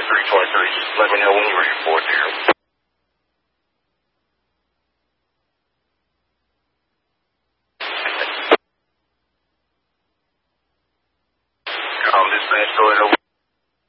323. Just let me know when you're ready for it there. Dispatch, go ahead, over.